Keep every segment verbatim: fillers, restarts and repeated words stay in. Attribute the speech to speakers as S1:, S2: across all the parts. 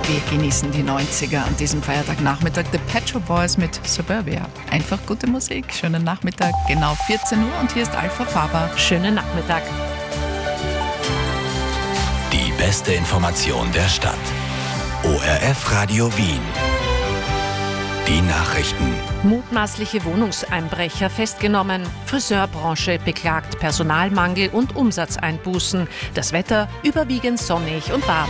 S1: Wir genießen die neunziger an diesem Feiertagnachmittag. The Pet Shop Boys mit Suburbia. Einfach gute Musik. Schönen Nachmittag, genau vierzehn Uhr und hier ist Alpha Faber.
S2: Schönen Nachmittag.
S3: Die beste Information der Stadt. O R F Radio Wien. Die Nachrichten.
S2: Mutmaßliche Wohnungseinbrecher festgenommen. Friseurbranche beklagt Personalmangel und Umsatzeinbußen. Das Wetter überwiegend sonnig und warm.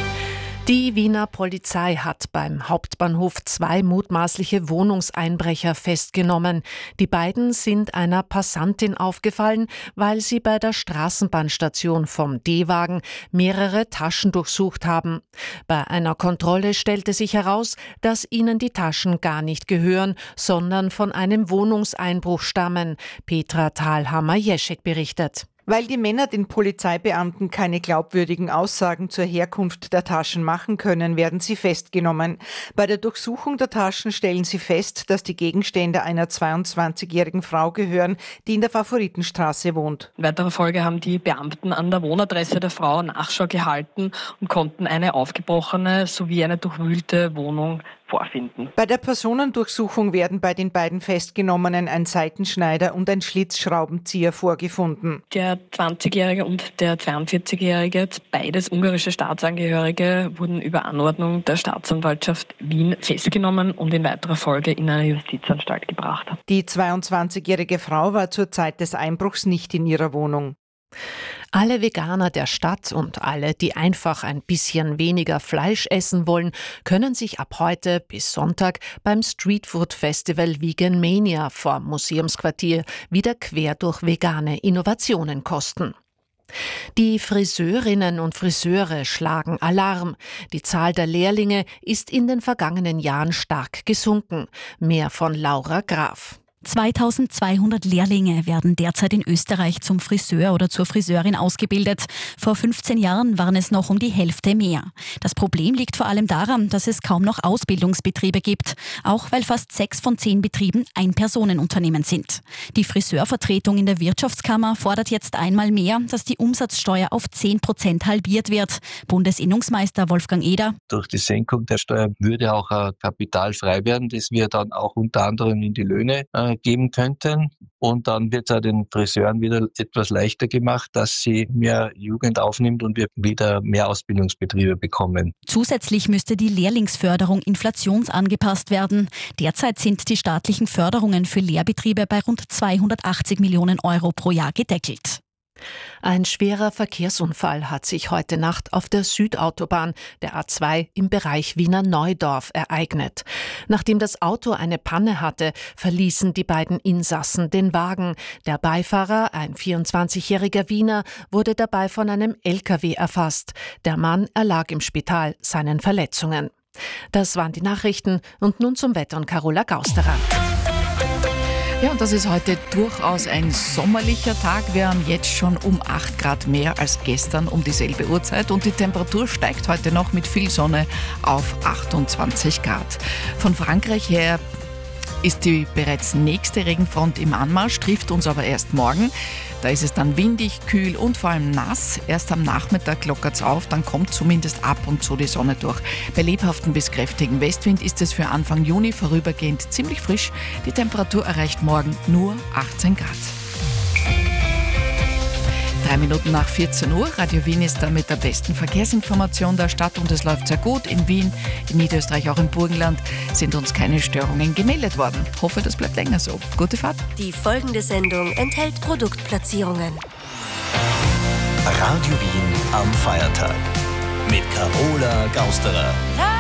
S2: Die Wiener Polizei hat beim Hauptbahnhof zwei mutmaßliche Wohnungseinbrecher festgenommen. Die beiden sind einer Passantin aufgefallen, weil sie bei der Straßenbahnstation vom D-Wagen mehrere Taschen durchsucht haben. Bei einer Kontrolle stellte sich heraus, dass ihnen die Taschen gar nicht gehören, sondern von einem Wohnungseinbruch stammen. Petra Thalhammer-Jeschek berichtet.
S4: Weil die Männer den Polizeibeamten keine glaubwürdigen Aussagen zur Herkunft der Taschen machen können, werden sie festgenommen. Bei der Durchsuchung der Taschen stellen sie fest, dass die Gegenstände einer zweiundzwanzigjährigen Frau gehören, die in der Favoritenstraße wohnt.
S5: In weiterer Folge haben die Beamten an der Wohnadresse der Frau Nachschau gehalten und konnten eine aufgebrochene sowie eine durchwühlte Wohnung vorfinden.
S4: Bei der Personendurchsuchung werden bei den beiden Festgenommenen ein Seitenschneider und ein Schlitzschraubenzieher vorgefunden.
S5: Der zwanzigjährige und der zweiundvierzigjährige, beides ungarische Staatsangehörige, wurden über Anordnung der Staatsanwaltschaft Wien festgenommen und in weiterer Folge in eine Justizanstalt gebracht.
S4: Die zweiundzwanzigjährige Frau war zur Zeit des Einbruchs nicht in ihrer Wohnung.
S2: Alle Veganer der Stadt und alle, die einfach ein bisschen weniger Fleisch essen wollen, können sich ab heute bis Sonntag beim Streetfood Festival Vegan Mania vor Museumsquartier wieder quer durch vegane Innovationen kosten. Die Friseurinnen und Friseure schlagen Alarm. Die Zahl der Lehrlinge ist in den vergangenen Jahren stark gesunken. Mehr von Laura Graf.
S6: zweitausendzweihundert Lehrlinge werden derzeit in Österreich zum Friseur oder zur Friseurin ausgebildet. Vor fünfzehn Jahren waren es noch um die Hälfte mehr. Das Problem liegt vor allem daran, dass es kaum noch Ausbildungsbetriebe gibt, auch weil fast sechs von zehn Betrieben Ein-Personen-Unternehmen sind. Die Friseurvertretung in der Wirtschaftskammer fordert jetzt einmal mehr, dass die Umsatzsteuer auf zehn Prozent halbiert wird. Bundesinnungsmeister Wolfgang Eder:
S7: Durch die Senkung der Steuer würde auch ein Kapital frei werden, das wir dann auch unter anderem in die Löhne äh, geben könnten. Und dann wird es auch den Friseuren wieder etwas leichter gemacht, dass sie mehr Jugend aufnimmt und wir wieder mehr Ausbildungsbetriebe bekommen.
S6: Zusätzlich müsste die Lehrlingsförderung inflationsangepasst werden. Derzeit sind die staatlichen Förderungen für Lehrbetriebe bei rund zweihundertachtzig Millionen Euro pro Jahr gedeckelt.
S2: Ein schwerer Verkehrsunfall hat sich heute Nacht auf der Südautobahn, der A zwei, im Bereich Wiener Neudorf ereignet. Nachdem das Auto eine Panne hatte, verließen die beiden Insassen den Wagen. Der Beifahrer, ein vierundzwanzigjähriger Wiener, wurde dabei von einem L K W erfasst. Der Mann erlag im Spital seinen Verletzungen. Das waren die Nachrichten und nun zum Wetter und Carola Gausterer.
S1: Ja, und das ist heute durchaus ein sommerlicher Tag. Wir haben jetzt schon um acht Grad mehr als gestern um dieselbe Uhrzeit und die Temperatur steigt heute noch mit viel Sonne auf achtundzwanzig Grad. Von Frankreich her ist die bereits nächste Regenfront im Anmarsch, trifft uns aber erst morgen. Da ist es dann windig, kühl und vor allem nass. Erst am Nachmittag lockert es auf, dann kommt zumindest ab und zu die Sonne durch. Bei lebhaftem bis kräftigen Westwind ist es für Anfang Juni vorübergehend ziemlich frisch. Die Temperatur erreicht morgen nur achtzehn Grad. Drei Minuten nach vierzehn Uhr. Radio Wien ist da mit der besten Verkehrsinformation der Stadt und es läuft sehr gut. In Wien, in Niederösterreich, auch im Burgenland sind uns keine Störungen gemeldet worden. Hoffe, das bleibt länger so. Gute Fahrt.
S8: Die folgende Sendung enthält Produktplatzierungen.
S3: Radio Wien am Feiertag. Mit Carola Gausterer.